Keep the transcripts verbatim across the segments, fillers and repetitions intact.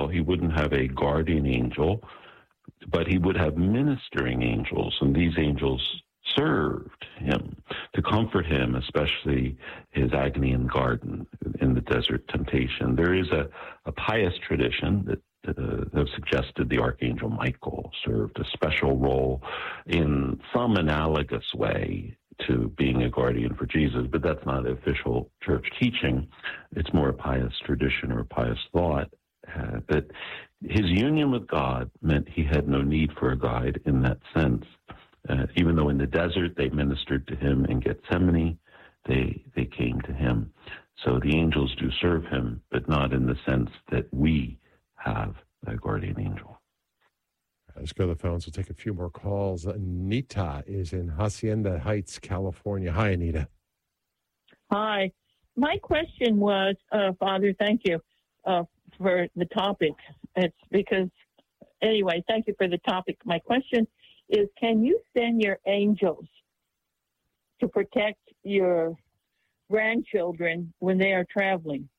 all, he wouldn't have a guardian angel, but he would have ministering angels, and these angels served him to comfort him, especially his agony in the garden, in the desert temptation. There is a, a pious tradition that uh, have suggested the Archangel Michael served a special role in some analogous way to being a guardian for Jesus, but that's not official church teaching. It's more a pious tradition or a pious thought. Uh, that his union with God meant he had no need for a guide in that sense. Uh, even though in the desert they ministered to him in Gethsemane, they they came to him. So the angels do serve him, but not in the sense that we have a guardian angel. Let's go to the phones. We'll take a few more calls. Anita is in Hacienda Heights, California. Hi, Anita. Hi. My question was, uh, Father, thank you uh, for the topic. It's because, anyway, thank you for the topic. My question is, can you send your angels to protect your grandchildren when they are traveling?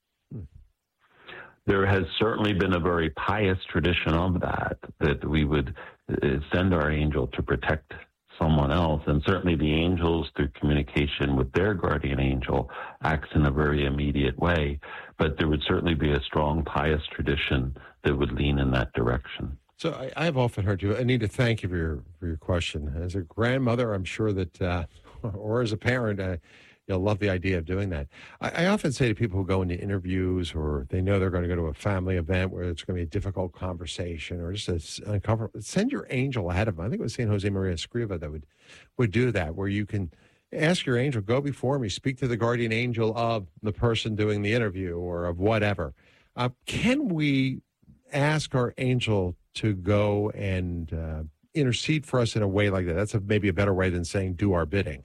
There has certainly been a very pious tradition of that, that we would send our angel to protect someone else. And certainly the angels, through communication with their guardian angel, acts in a very immediate way. But there would certainly be a strong pious tradition that would lean in that direction. So I, I've often heard you, Anita, thank you for your, for your question. As a grandmother, I'm sure that, uh, or as a parent, uh, you'll love the idea of doing that. I, I often say to people who go into interviews or they know they're going to go to a family event where it's going to be a difficult conversation or just a uncomfortable, send your angel ahead of them. I think it was Saint Jose Maria Escriva that would, would do that, where you can ask your angel, go before me, speak to the guardian angel of the person doing the interview or of whatever. Uh, can we ask our angel to go and uh, intercede for us in a way like that? That's a, maybe a better way than saying do our bidding.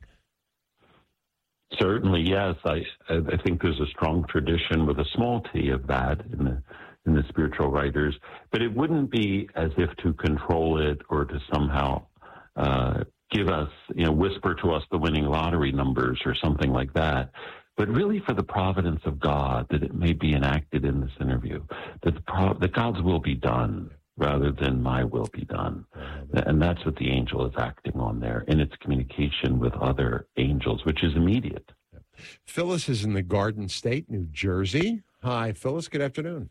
Certainly, yes. I I think there's a strong tradition with a small t of that in the in the spiritual writers, but it wouldn't be as if to control it or to somehow uh, give us, you know, whisper to us the winning lottery numbers or something like that. But really, for the providence of God, that it may be enacted in this interview, that the pro- that God's will be done rather than my will be done. And that's what the angel is acting on there in its communication with other angels, which is immediate. Phyllis is in the Garden State, New Jersey. Hi, Phyllis. Good afternoon.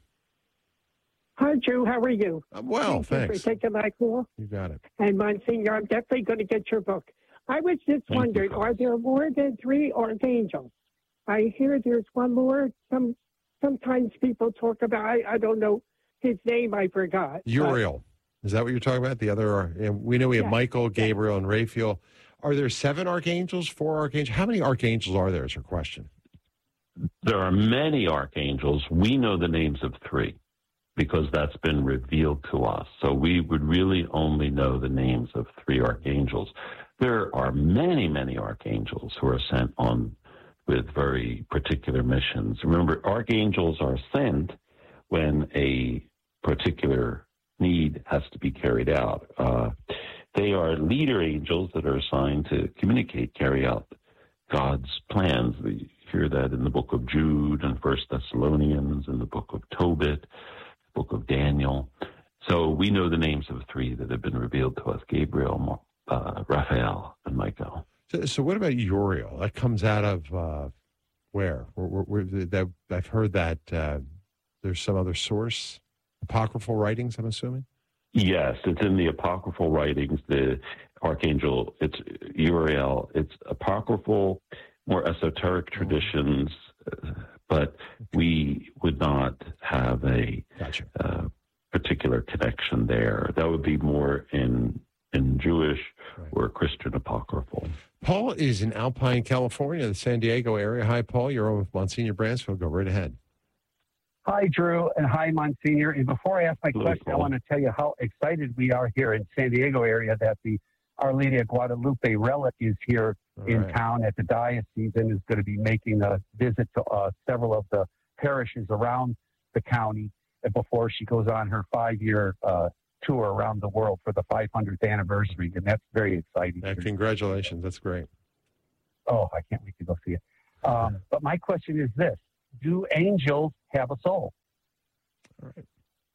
Hi, Drew. How are you? I'm well, Thank thanks. you for taking my call. You got it. And Monsignor, I'm definitely going to get your book. I was just Thank wondering, you, are there more than three archangels? I hear there's one more. Some Sometimes people talk about, I, I don't know, his name I forgot. Uriel. Is that what you're talking about? The other, uh, we know we have Yeah. Michael, Gabriel, and Raphael. Are there seven archangels, four archangels? How many archangels are there is your question? There are many archangels. We know the names of three because that's been revealed to us. So we would really only know the names of three archangels. There are many, many archangels who are sent on with very particular missions. Remember, archangels are sent when a particular need has to be carried out. Uh, they are leader angels that are assigned to communicate, carry out God's plans. We hear that in the book of Jude and First Thessalonians, in the book of Tobit, book of Daniel. So we know the names of three that have been revealed to us: Gabriel, uh, Raphael, and Michael. So, so what about Uriel? That comes out of uh, where? Where, where, where that, I've heard that uh, there's some other source, apocryphal writings, I'm assuming? Yes, it's in the apocryphal writings, the archangel, it's Uriel. It's apocryphal, more esoteric traditions, uh, but we would not have a Gotcha. uh, particular connection there. That would be more in in Jewish Right. or Christian apocryphal. Paul is in Alpine, California, the San Diego area. Hi, Paul. You're on with Monsignor Bransfield. Go right ahead. Hi, Drew, and hi, Monsignor. And before I ask my Hello, question, I Paul. want to tell you how excited we are here in San Diego area that the Our Lady of Guadalupe relic is here All in right. town at the diocese and is going to be making a visit to uh, several of the parishes around the county before she goes on her five-year uh, tour around the world for the five hundredth anniversary, and that's very exciting. Uh, congratulations. That's great. Oh, I can't wait to go see it. Um, but my question is this: do angels have a soul? All right.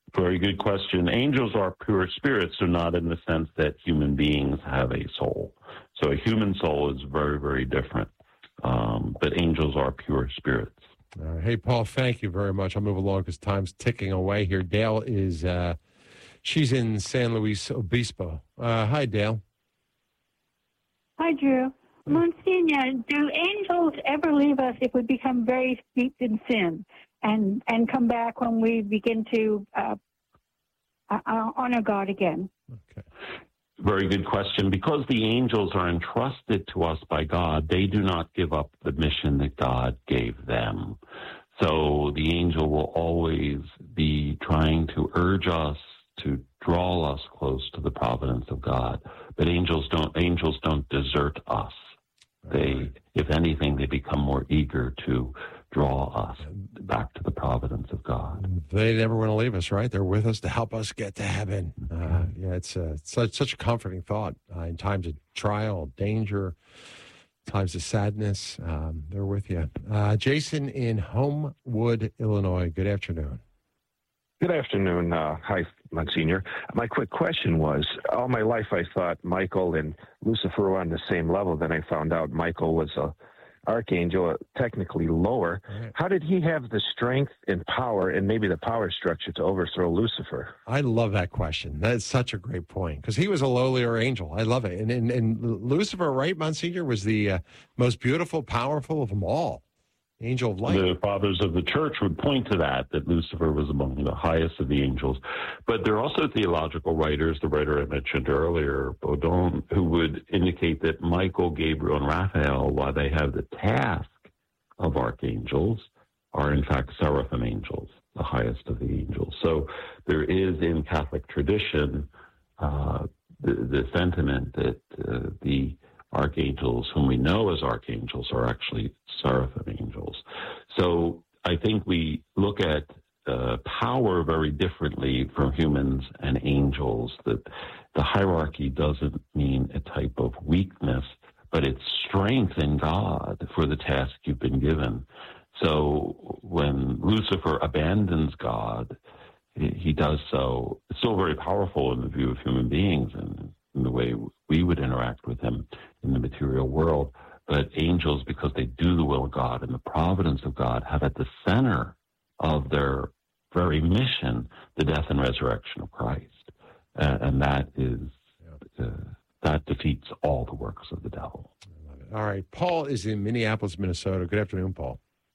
Very good question. Angels are pure spirits, so not in the sense that human beings have a soul. So a human soul is very, very different. Um, but angels are pure spirits. Uh, hey, Paul, thank you very much. I'll move along because time's ticking away here. Dale is, uh, she's in San Luis Obispo. Uh, hi, Dale. Hi, Drew. Monsignor, do angels ever leave us if we become very steeped in sin and, and come back when we begin to uh, uh, honor God again? Okay. Very good question. Because the angels are entrusted to us by God, they do not give up the mission that God gave them. So the angel will always be trying to urge us to draw us close to the providence of God. But angels don't angels don't desert us. They, if anything, they become more eager to draw us back to the providence of God. They never want to leave us, right? They're with us to help us get to heaven. Uh, yeah, it's uh, such, such a comforting thought uh, in times of trial, danger, times of sadness. Um, they're with you. Uh, Jason in Homewood, Illinois. Good afternoon. Good afternoon. Uh, hi, Monsignor. My quick question was, all my life I thought Michael and Lucifer were on the same level. Then I found out Michael was a archangel, uh, technically lower. Right. How did he have the strength and power and maybe the power structure to overthrow Lucifer? I love that question. That's such a great point because he was a lowlier angel. I love it. And, and, and Lucifer, right, Monsignor, was the uh, most beautiful, powerful of them all. Angel of light. The fathers of the church would point to that, that Lucifer was among the highest of the angels. But there are also theological writers, the writer I mentioned earlier, Baudon, who would indicate that Michael, Gabriel, and Raphael, while they have the task of archangels, are in fact seraphim angels, the highest of the angels. So there is in Catholic tradition uh, the, the sentiment that uh, the archangels, whom we know as archangels, are actually seraphim angels. So I think we look at uh, power very differently from humans and angels, that the hierarchy doesn't mean a type of weakness, but it's strength in God for the task you've been given. So when Lucifer abandons God, he does so. It's still very powerful in the view of human beings and in the way we would interact with him in the material world. But angels, because they do the will of God and the providence of God, have at the center of their very mission the death and resurrection of Christ. Uh, and that is uh, that defeats all the works of the devil. All right. Paul is in Minneapolis, Minnesota. Good afternoon, Paul.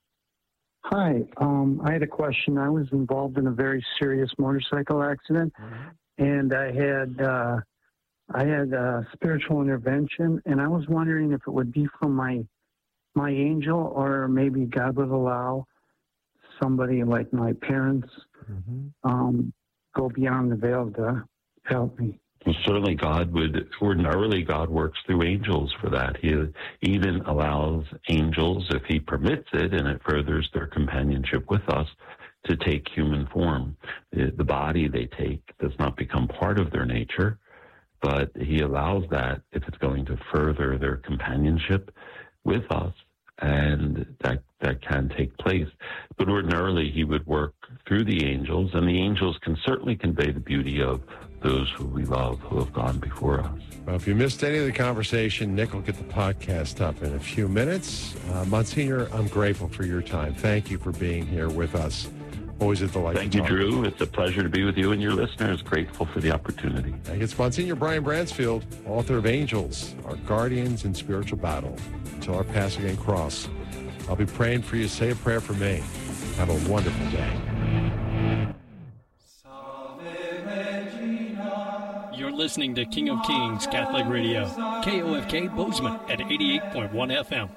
Hi. Um, I had a question. I was involved in a very serious motorcycle accident, mm-hmm. and I had uh, I had a spiritual intervention, and I was wondering if it would be from my my angel, or maybe God would allow somebody like my parents mm-hmm. um, go beyond the veil to help me. Well, certainly God would, ordinarily God works through angels for that. He even allows angels, if he permits it, and it furthers their companionship with us, to take human form. The, the body they take does not become part of their nature, but he allows that if it's going to further their companionship with us, and that that can take place. But ordinarily he would work through the angels, and the angels can certainly convey the beauty of those who we love, who have gone before us. Well, if you missed any of the conversation, Nick will get the podcast up in a few minutes. Uh, Monsignor, I'm grateful for your time. Thank you for being here with us. Always a delight. Thank you, Drew. It's a pleasure to be with you and your listeners. Grateful for the opportunity. Thank you. It's Monsignor Brian Bransfield, author of Angels, Our Guardians in Spiritual Battle. Until our passing and cross, I'll be praying for you. Say a prayer for me. Have a wonderful day. You're listening to King of Kings Catholic Radio, K O F K Bozeman at eighty-eight point one F M.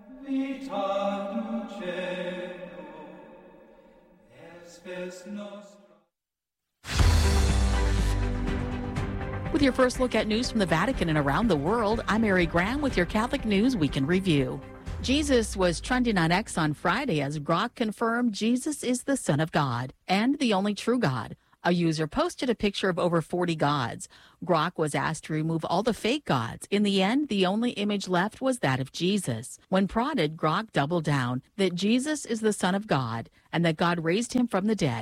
With your first look at news from the Vatican and around the world, I'm Mary Graham with your Catholic News Weekend Review. Jesus was trending on X on Friday as Grok confirmed Jesus is the Son of God and the only true God. A user posted a picture of over forty gods. Grok was asked to remove all the fake gods. In the end, the only image left was that of Jesus. When prodded, Grok doubled down that Jesus is the Son of God and that God raised him from the dead.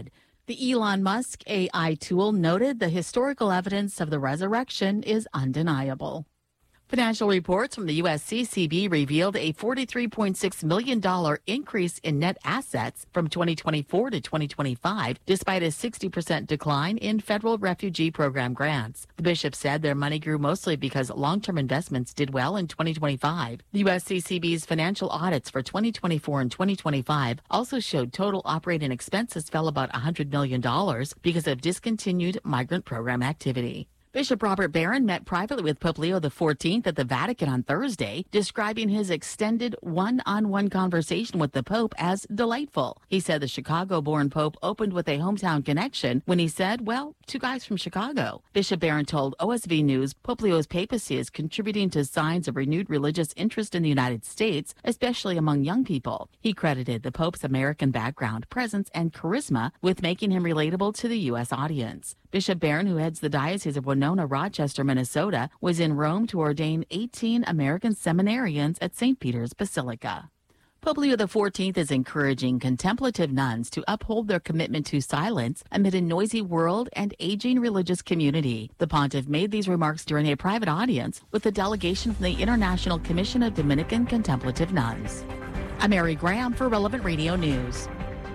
The Elon Musk A I tool noted the historical evidence of the resurrection is undeniable. Financial reports from the U S C C B revealed a forty-three point six million dollars increase in net assets from twenty twenty-four to twenty twenty-five, despite a sixty percent decline in federal refugee program grants. The bishop said their money grew mostly because long-term investments did well in twenty twenty-five. The U S C C B's financial audits for twenty twenty-four and twenty twenty-five also showed total operating expenses fell about one hundred million dollars because of discontinued migrant program activity. Bishop Robert Barron met privately with Pope Leo the fourteenth at the Vatican on Thursday, describing his extended one-on-one conversation with the Pope as delightful. He said the Chicago-born Pope opened with a hometown connection when he said, well, two guys from Chicago. Bishop Barron told O S V News Pope Leo's papacy is contributing to signs of renewed religious interest in the United States, especially among young people. He credited the Pope's American background, presence, and charisma with making him relatable to the U S audience. Bishop Barron, who heads the Diocese of Winona, Rochester, Minnesota, was in Rome to ordain eighteen American seminarians at Saint Peter's Basilica. Pope Leo the fourteenth is encouraging contemplative nuns to uphold their commitment to silence amid a noisy world and aging religious community. The pontiff made these remarks during a private audience with a delegation from the International Commission of Dominican Contemplative Nuns. I'm Mary Graham for Relevant Radio News.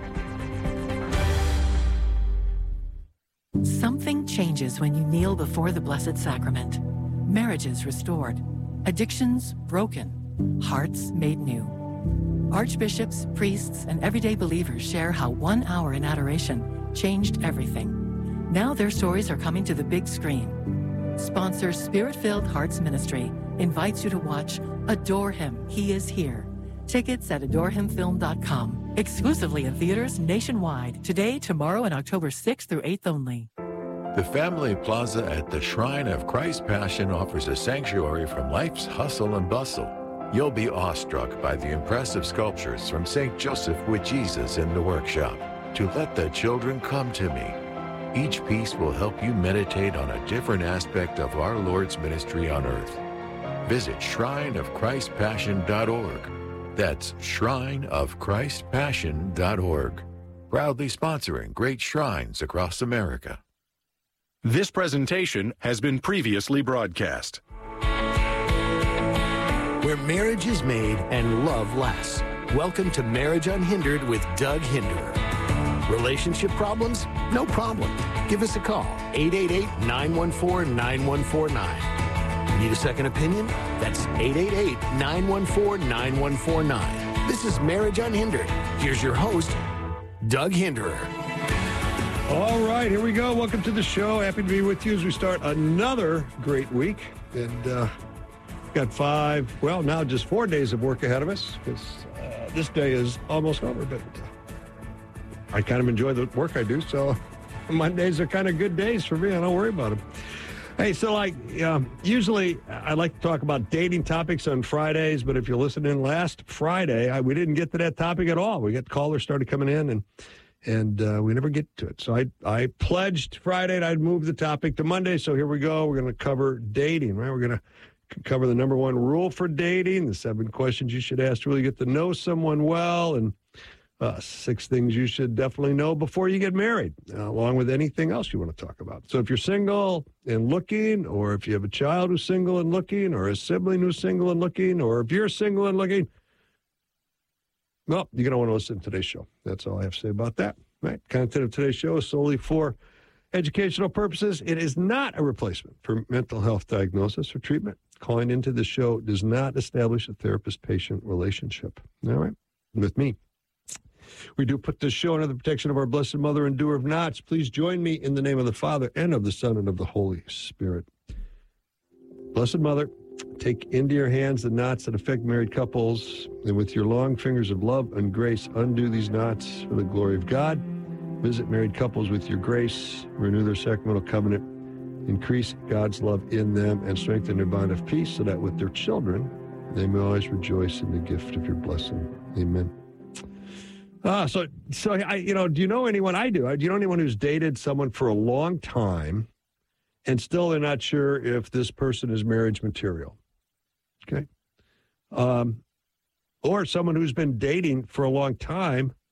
Something changes when you kneel before the Blessed Sacrament. Marriages restored, addictions broken, hearts made new. Archbishops, priests, and everyday believers share how one hour in adoration changed everything. Now their stories are coming to the big screen. Sponsor Spirit-Filled Hearts Ministry invites you to watch Adore Him, He is Here. Tickets at adore him film dot com. Exclusively in theaters nationwide. Today, tomorrow, and October sixth through eighth only. The Family Plaza at the Shrine of Christ Passion offers a sanctuary from life's hustle and bustle. You'll be awestruck by the impressive sculptures from Saint Joseph with Jesus in the workshop. To Let the Children Come to Me. Each piece will help you meditate on a different aspect of our Lord's ministry on earth. Visit shrine of christ passion dot org. That's shrine of christ passion dot org. Proudly sponsoring great shrines across America. This presentation has been previously broadcast. Where marriage is made and love lasts. Welcome to Marriage Unhindered with Doug Hinderer. Relationship problems? No problem. Give us a call, eight eight eight, nine one four, nine one four nine. Need a second opinion? That's eight eight eight, nine one four, nine one four nine. This is Marriage Unhindered. Here's your host, Doug Hinderer. All right, here we go. Welcome to the show. Happy to be with you as we start another great week. And uh, got five, well, now just four days of work ahead of us because uh, this day is almost over. But uh, I kind of enjoy the work I do, so Mondays are kind of good days for me. I don't worry about them. Hey, so like um, usually I like to talk about dating topics on Fridays, but if you're listening last Friday, I, we didn't get to that topic at all. We got callers started coming in, and and uh, we never get to it. So I I pledged Friday that I'd move the topic to Monday. So here we go. We're going to cover dating, right? We're going to cover the number one rule for dating, the seven questions you should ask to really get to know someone well, and Uh, six things you should definitely know before you get married, uh, along with anything else you want to talk about. So if you're single and looking, or if you have a child who's single and looking, or a sibling who's single and looking, or if you're single and looking, well, you're going to want to listen to today's show. That's all I have to say about that. Right? Content of today's show is solely for educational purposes. It is not a replacement for mental health diagnosis or treatment. Calling into the show does not establish a therapist-patient relationship. All right? With me. We do put this show under the protection of our Blessed Mother and Doer of Knots. Please join me in the name of the Father, and of the Son, and of the Holy Spirit. Blessed Mother, take into your hands the knots that affect married couples, and with your long fingers of love and grace, undo these knots for the glory of God. Visit married couples with your grace, renew their sacramental covenant, increase God's love in them, and strengthen their bond of peace, so that with their children, they may always rejoice in the gift of your blessing. Amen. Ah, so, so I, you know, do you know anyone? I do. Do you know anyone who's dated someone for a long time and still they're not sure if this person is marriage material? Okay. Um, or someone who's been dating for a long time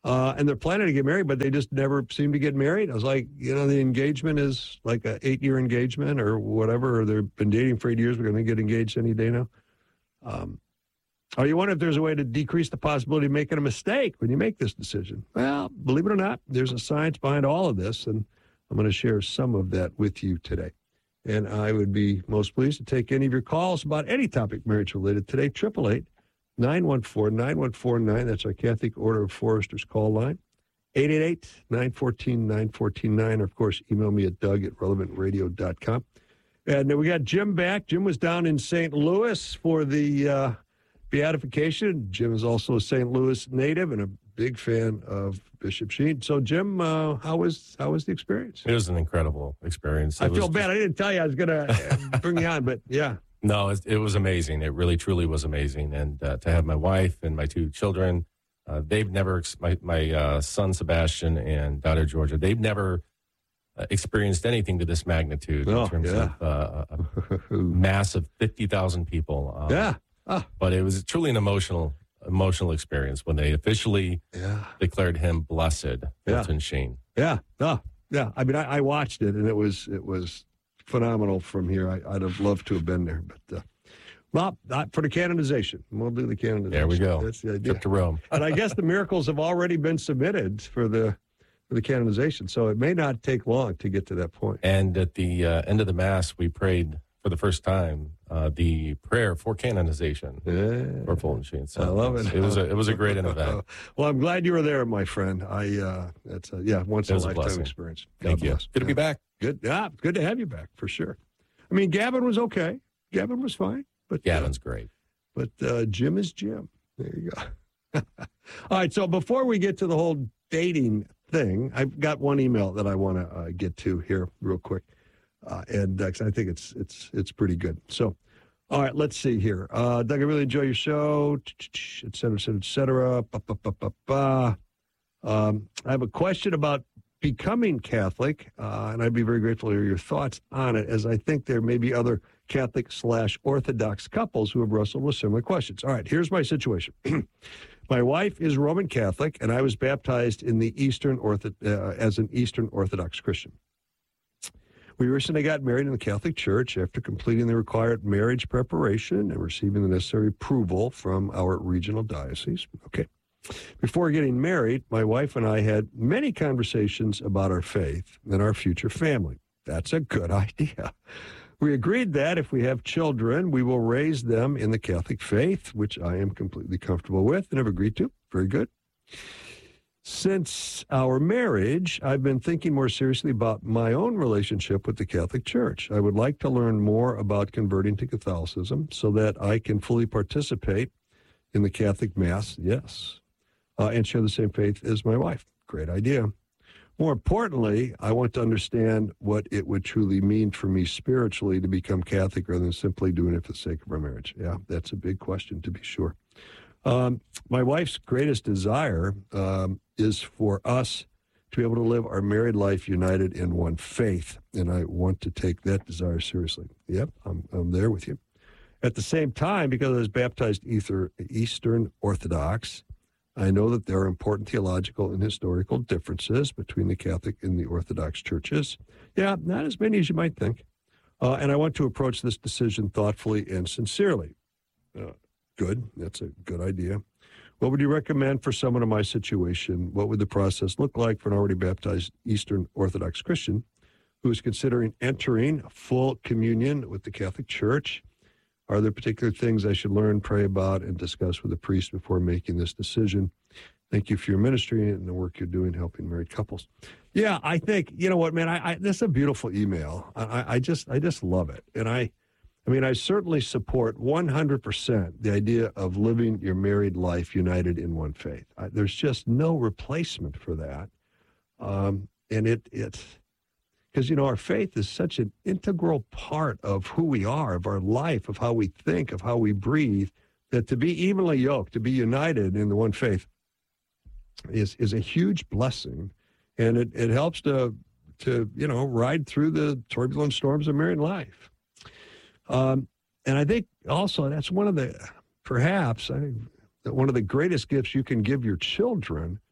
Uh, and they're planning to get married, but they just never seem to get married. I was like, you know, the engagement is like an eight-year engagement or whatever, or they've been dating for eight years. We're going to get engaged any day now. Um, or you wonder if there's a way to decrease the possibility of making a mistake when you make this decision. Well, believe it or not, there's a science behind all of this, and I'm going to share some of that with you today. And I would be most pleased to take any of your calls about any topic marriage-related today, eight eight eight, nine one four, nine one four nine. That's our Catholic Order of Foresters call line. eight eight eight, nine one four, nine one four nine. Or, of course, email me at Doug at relevant radio dot com. And then we got Jim back. Jim was down in Saint Louis for the uh, beatification. Jim is also a Saint Louis native and a big fan of Bishop Sheen. So, Jim, uh, how was how was the experience? It was an incredible experience. It I was feel bad. I didn't tell you I was going to bring you on, but yeah. No, it, it was amazing. It really, truly was amazing. And uh, to have my wife and my two children, uh, they've never, my, my uh, son Sebastian and daughter Georgia, they've never uh, experienced anything to this magnitude oh, in terms yeah. of uh, a mass of fifty thousand people. Um, yeah. Oh. But it was truly an emotional, emotional experience when they officially yeah. declared him blessed, Milton Sheen. Yeah. Oh, yeah. I mean, I, I watched it, and it was, it was, phenomenal from here. I, I'd have loved to have been there, but uh, well, not for the canonization. We'll do the canonization. There we go. That's the idea. Trip to Rome. And I guess the miracles have already been submitted for the for the canonization, so it may not take long to get to that point. And at the uh, end of the Mass, we prayed for the first time uh, the prayer for canonization yeah. for Fulton Sheen. So I love it. It was a it was a great event. Well, I'm glad you were there, my friend. I uh, that's a, yeah, once in a lifetime experience. God Thank bless. you. Good to be back. Good. Yeah, good to have you back for sure. I mean, Gavin was okay. Gavin was fine, but Gavin's uh, great. But uh, Jim is Jim. There you go. All right. So before we get to the whole dating thing, I've got one email that I want to uh, get to here real quick, uh, and uh, 'cause I think it's it's it's pretty good. So, all right, let's see here. Uh, Doug, I really enjoy your show, et cetera, et cetera, et cetera. Ba, ba, ba, ba, ba. Um, I have a question about becoming Catholic, uh, and I'd be very grateful to hear your thoughts on it, as I think there may be other Catholic slash Orthodox couples who have wrestled with similar questions. All right, here's my situation. My wife is Roman Catholic, and I was baptized in the Eastern Ortho- uh, as an Eastern Orthodox Christian. We recently got married in the Catholic Church after completing the required marriage preparation and receiving the necessary approval from our regional diocese. Okay. Before getting married, my wife and I had many conversations about our faith and our future family. That's a good idea. We agreed that if we have children, we will raise them in the Catholic faith, which I am completely comfortable with and have agreed to. Very good. Since our marriage, I've been thinking more seriously about my own relationship with the Catholic Church. I would like to learn more about converting to Catholicism so that I can fully participate in the Catholic Mass. Yes. Uh, and share the same faith as my wife. Great idea. More importantly, I want to understand what it would truly mean for me spiritually to become Catholic rather than simply doing it for the sake of our marriage. Yeah, that's a big question, to be sure. Um, my wife's greatest desire um, is for us to be able to live our married life united in one faith, and I want to take that desire seriously. Yep, I'm, I'm there with you. At the same time, because I was baptized either Eastern Orthodox, I know that there are important theological and historical differences between the Catholic and the Orthodox churches. Yeah, not as many as you might think. Uh, and I want to approach this decision thoughtfully and sincerely. Uh, good. That's a good idea. What would you recommend for someone in my situation? What would the process look like for an already baptized Eastern Orthodox Christian who is considering entering full communion with the Catholic Church? Are there particular things I should learn, pray about, and discuss with a priest before making this decision? Thank you for your ministry and the work you're doing helping married couples. Yeah, I think, you know what, man, I, I this is a beautiful email. I, I just I just love it. And I, I mean, I certainly support one hundred percent the idea of living your married life united in one faith. I, there's just no replacement for that. Um, and it it's... Because, you know, our faith is such an integral part of who we are, of our life, of how we think, of how we breathe, that to be evenly yoked, to be united in the one faith is is a huge blessing. And it, it helps to, to, you know, ride through the turbulent storms of married life. Um, and I think also that's one of the, perhaps, I think that one of the greatest gifts you can give your children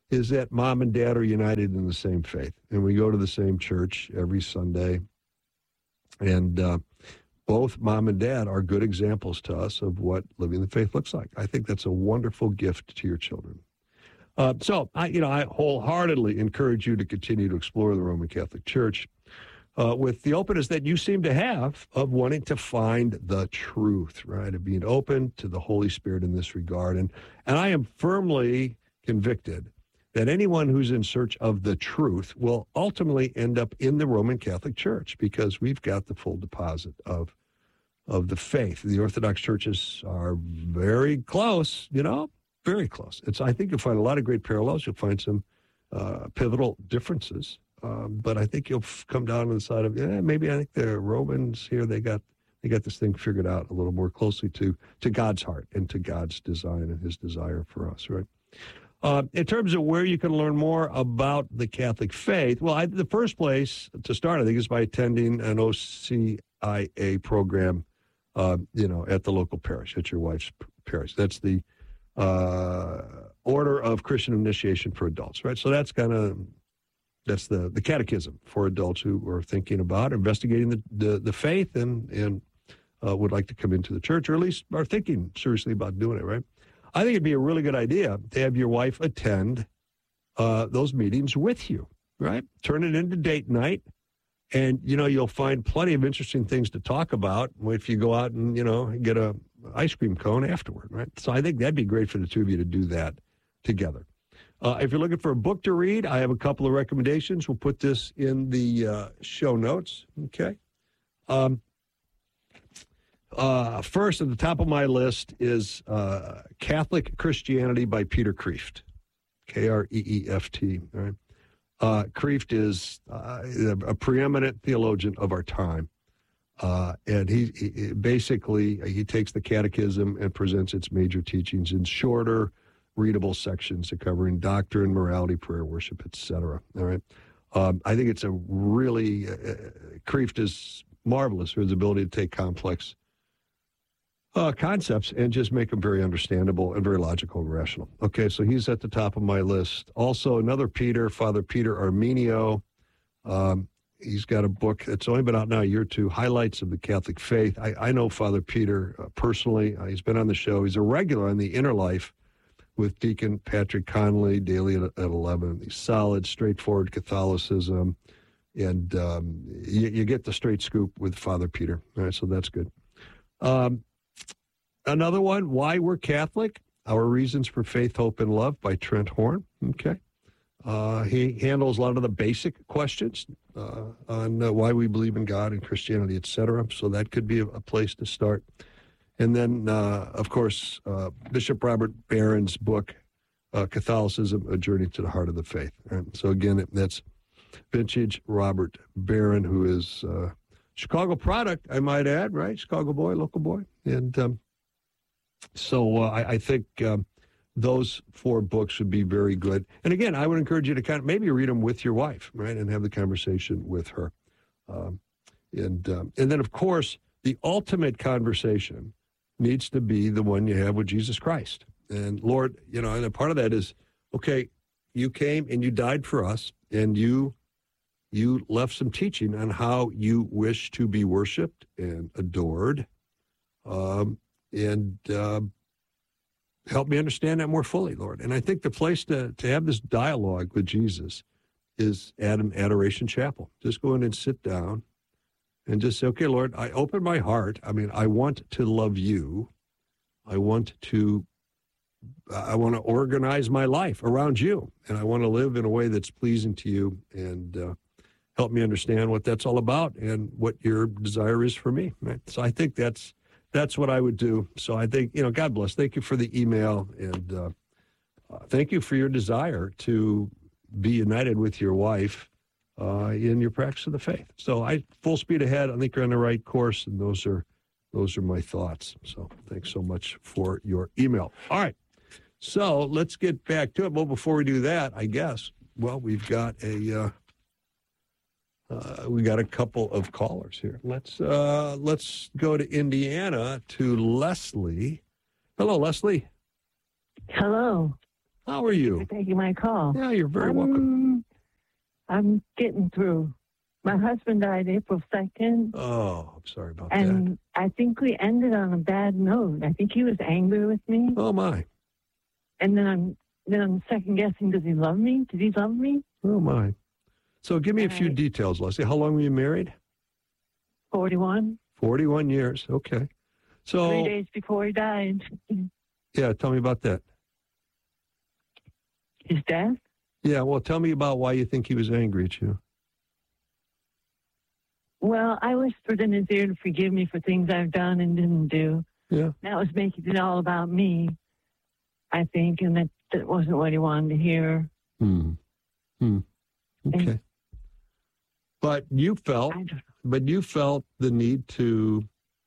is that mom and dad are united in the same faith, and we go to the same church every Sunday. And uh, both mom and dad are good examples to us of what living the faith looks like. I think that's a wonderful gift to your children. Uh, so, I, you know, I wholeheartedly encourage you to continue to explore the Roman Catholic Church uh, with the openness that you seem to have of wanting to find the truth, right, of being open to the Holy Spirit in this regard. And, and I am firmly convicted that anyone who's in search of the truth will ultimately end up in the Roman Catholic Church, because we've got the full deposit of of the faith. The Orthodox churches are very close, you know, very close. It's I think you'll find a lot of great parallels. You'll find some uh, pivotal differences, um, but I think you'll f- come down to the side of, yeah, maybe I think the Romans here, they got they got this thing figured out a little more closely to to God's heart and to God's design and his desire for us, right? Uh, in terms of where you can learn more about the Catholic faith, well, I, the first place to start, I think, is by attending an O C I A program, uh, you know, at the local parish, at your wife's parish. That's the uh, Order of Christian Initiation for Adults, right? So that's kind of, that's the, the catechism for adults who are thinking about investigating the, the, the faith and, and uh, would like to come into the church, or at least are thinking seriously about doing it, right? I think it'd be a really good idea to have your wife attend uh, those meetings with you, right? Turn it into date night, and, you know, you'll find plenty of interesting things to talk about if you go out and, you know, get a ice cream cone afterward, right? So I think that'd be great for the two of you to do that together. Uh, if you're looking for a book to read, I have a couple of recommendations. We'll put this in the uh, show notes, okay? Um, Uh, first, at the top of my list is uh, Catholic Christianity by Peter Kreeft, K R E E F T. Right? Uh, Kreeft is uh, a preeminent theologian of our time, uh, and he, he basically he takes the Catechism and presents its major teachings in shorter, readable sections covering doctrine, morality, prayer, worship, et cetera. All right, um, I think it's a really uh, Kreeft is marvelous for his ability to take complex Uh, concepts and just make them very understandable and very logical and rational. Okay, so he's at the top of my list. Also, another Peter, Father Peter Armenio. Um, he's got a book that's only been out now a year or two, Highlights of the Catholic Faith. I, I know Father Peter uh, personally. Uh, he's been on the show. He's a regular on The Inner Life with Deacon Patrick Conley, daily at, at eleven. He's solid, straightforward Catholicism, and um, you, you get the straight scoop with Father Peter. All right, so that's good. Um, Another one, Why We're Catholic, Our Reasons for Faith, Hope, and Love by Trent Horn. Okay. Uh, he handles a lot of the basic questions uh, on uh, why we believe in God and Christianity, et cetera. So that could be a, a place to start. And then, uh, of course, uh, Bishop Robert Barron's book, uh, Catholicism, A Journey to the Heart of the Faith. And so, again, that's vintage Robert Barron, who is uh, Chicago product, I might add, right? Chicago boy, local boy. And um, So uh, I, I think um, those four books would be very good. And again, I would encourage you to kind of maybe read them with your wife, right, and have the conversation with her. Um, and um, and then, of course, the ultimate conversation needs to be the one you have with Jesus Christ. And Lord, you know, and a part of that is, okay, you came and you died for us, and you you left some teaching on how you wish to be worshipped and adored. Um And uh, help me understand that more fully, Lord. And I think the place to, to have this dialogue with Jesus is at an adoration chapel. Just go in and sit down and just say, okay, Lord, I open my heart. I mean, I want to love you. I want to, I want to organize my life around you. And I want to live in a way that's pleasing to you, and uh, help me understand what that's all about and what your desire is for me. Right? So I think that's, That's what I would do. So I think, you know, God bless. Thank you for the email, and uh, uh, thank you for your desire to be united with your wife uh, in your practice of the faith. So I full speed ahead. I think you're on the right course, and those are those are my thoughts. So thanks so much for your email. All right. So let's get back to it. Well, before we do that, I guess, well, we've got a. Uh, Uh, we got a couple of callers here. Let's uh, let's go to Indiana to Leslie. Hello, Leslie. Hello. How are you? Thank you for taking my call. Yeah, you're very I'm, welcome. I'm getting through. My husband died April second. Oh, I'm sorry about and that. I think we ended on a bad note. I think he was angry with me. Oh, my. And then I'm then I'm second guessing, does he love me? Did he love me? Oh, my. So give me a few Right. details, Leslie. How long were you married? forty-one. forty-one years. Okay. So, Three days before he died. yeah, tell me about that. His death? Yeah, well, tell me about why you think he was angry at you. Well, I whispered in his ear to forgive me for things I've done and didn't do. Yeah. That was making it all about me, I think, and that, that wasn't what he wanted to hear. Hmm. Hmm. Okay. But you felt, but you felt the need to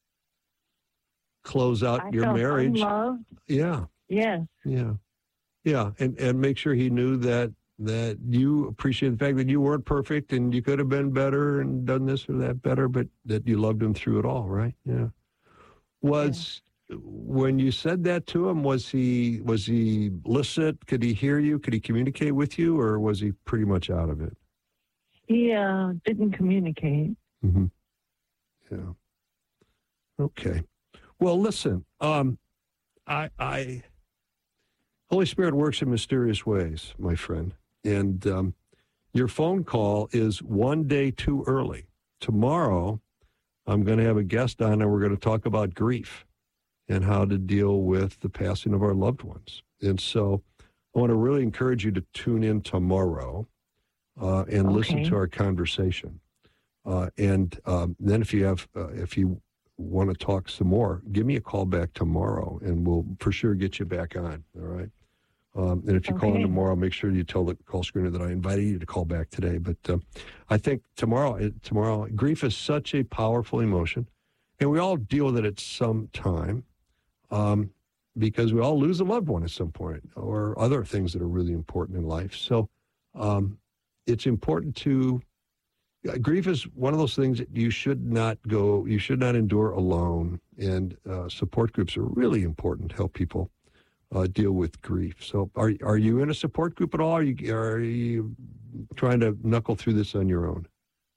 close out I your felt marriage. unloved. Yeah. Yes. Yeah. Yeah. And and make sure he knew that that you appreciate the fact that you weren't perfect and you could have been better and done this or that better, but that you loved him through it all, right? Yeah. Was yeah. When you said that to him, was he was he licit? Could he hear you? Could he communicate with you, or was he pretty much out of it? He uh, didn't communicate. Mm-hmm. Yeah. Okay. Well, listen. Um, I, I, Holy Spirit works in mysterious ways, my friend. And um, your phone call is one day too early. Tomorrow, I'm going to have a guest on, and we're going to talk about grief and how to deal with the passing of our loved ones. And so I want to really encourage you to tune in tomorrow uh, and Okay. listen to our conversation. Uh, and um, then if you have, uh, if you want to talk some more, give me a call back tomorrow, and we'll for sure get you back on. All right. Um, and if you call in Okay. tomorrow, make sure you tell the call screener that I invited you to call back today. But um, I think tomorrow, it- tomorrow, grief is such a powerful emotion, and we all deal with it at some time, um, because we all lose a loved one at some point, or other things that are really important in life. So um, it's important to. Uh, Grief is one of those things that you should not go, you should not endure alone. And uh, support groups are really important to help people uh, deal with grief. So, are are you in a support group at all? Are you are you trying to knuckle through this on your own?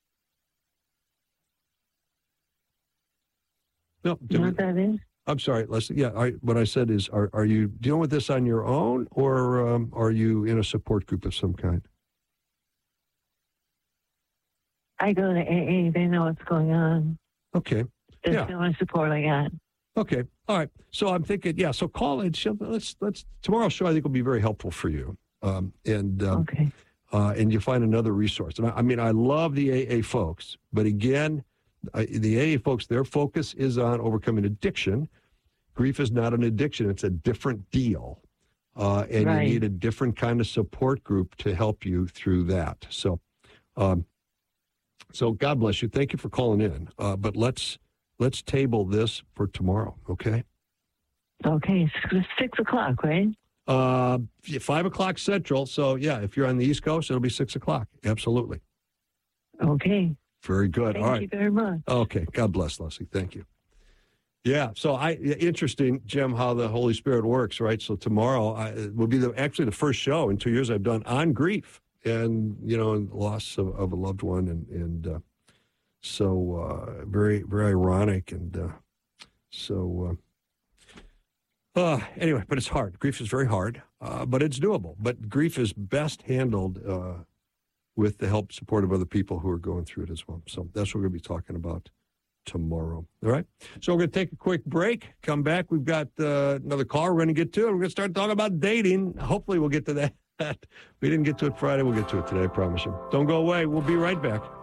No, You know what that is? I'm sorry, Leslie. Yeah, I, what I said is, are are you dealing with this on your own, or um, are you in a support group of some kind? I go to A A. They know what's going on. Okay. That's Yeah. the only support I got. Okay. All right. So I'm thinking, yeah. So call it. she'll- Let's let's tomorrow's show. I think will be very helpful for you. Um, and um, okay. Uh, and you find another resource. And I, I mean, I love the A A folks, but again, I, the A A folks, their focus is on overcoming addiction. Grief is not an addiction; it's a different deal, uh, and Right. you need a different kind of support group to help you through that. So, um, so God bless you. Thank you for calling in. Uh, but let's let's table this for tomorrow. Okay. Okay. It's six o'clock, right? Uh, five o'clock Central. So yeah, if you're on the East Coast, it'll be six o'clock. Absolutely. Okay. Very good. Thank All right. you very much. Okay. God bless, Leslie. Thank you. Yeah. So I interesting, Jim, how the Holy Spirit works, right? So tomorrow I, it will be the, actually the first show in two years I've done on grief and, you know, and loss of, of a loved one. And, and uh, so uh, very, very ironic. And uh, so uh, uh, anyway, but it's hard. Grief is very hard, uh, but it's doable. But grief is best handled uh, with the help, support of other people who are going through it as well. So that's what we're going to be talking about tomorrow. All right. So we're going to take a quick break. Come back. We've got uh, another call we're going to get to. And we're going to start talking about dating. Hopefully we'll get to that. We didn't get to it Friday. We'll get to it today, I promise you. Don't go away. We'll be right back.